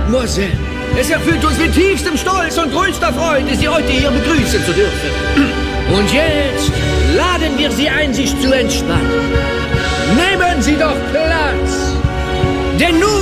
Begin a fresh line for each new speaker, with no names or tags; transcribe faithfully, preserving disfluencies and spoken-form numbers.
Mademoiselle, es erfüllt uns mit tiefstem Stolz und größter Freude, Sie heute hier begrüßen zu dürfen. Und jetzt laden wir Sie ein, sich zu entspannen. Nehmen Sie doch Platz, denn nun